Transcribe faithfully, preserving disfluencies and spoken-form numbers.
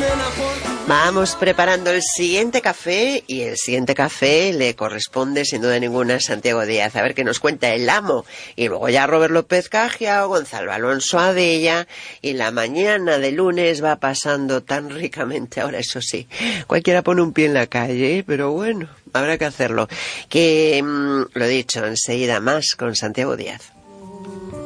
Vamos preparando el siguiente café y el siguiente café le corresponde sin duda ninguna a Santiago Díaz. A ver qué nos cuenta el amo. Y luego ya Robert López Cajiao, Gonzalo Alonso Adella. Y la mañana de lunes va pasando tan ricamente. Ahora eso sí, cualquiera pone un pie en la calle, ¿eh? Pero bueno, habrá que hacerlo. Que, mmm, lo dicho, enseguida más con Santiago Díaz.